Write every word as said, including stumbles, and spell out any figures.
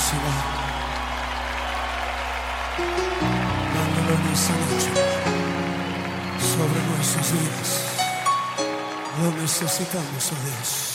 velocidad. Mándalo en esta noche sobre nuestros días. Lo necesitamos, oh Dios.